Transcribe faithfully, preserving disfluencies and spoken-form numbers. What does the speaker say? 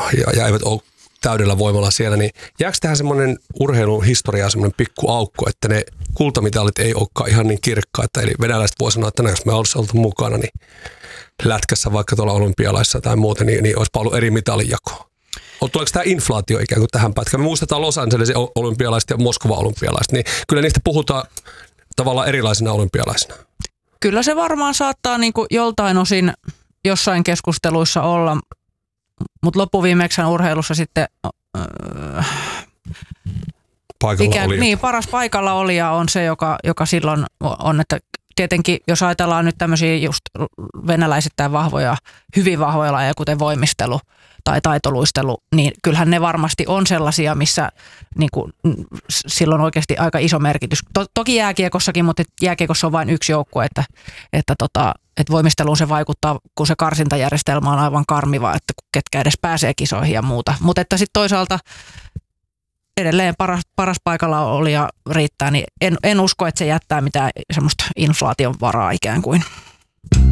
ja, ja eivät ole täydellä voimalla siellä, niin jääkö tähän semmoinen urheilun historiaa semmoinen pikku aukko, että ne kultamitalit ei olekaan ihan niin kirkkaita, eli venäläiset voi sanoa, että no, jos me olisi oltu mukana, niin lätkässä vaikka tuolla olympialaissa tai muuten, niin, niin olisipa ollut eri mitalijako. Tuleeko tämä inflaatio ikään kuin tähän pätkään? Me muistetaan Los Angelesin olympialaiset ja Moskovan olympialaiset, niin kyllä niistä puhutaan tavallaan erilaisina olympialaisina. Kyllä se varmaan saattaa niin kuin joltain osin jossain keskusteluissa olla, mutta loppuviimeksi urheilussa sitten äh, paikalla ikään, oli. Niin, paras paikalla olija on se, joka, joka silloin on, että tietenkin jos ajatellaan nyt tämmöisiä just venäläisittäin vahvoja, hyvin vahvoja lajeja, kuten voimistelu tai taitoluistelu, niin kyllähän ne varmasti on sellaisia, missä niin kuin, silloin oikeasti aika iso merkitys. To, toki jääkiekossakin, mutta jääkiekossa on vain yksi joukkue, että, että, tota, että voimisteluun se vaikuttaa, kun se karsintajärjestelmä on aivan karmiva, että ketkä edes pääsee kisoihin ja muuta. Mutta että sitten toisaalta edelleen paras, paras paikalla olija riittää, niin en, en usko, että se jättää mitään semmoista inflaation varaa ikään kuin.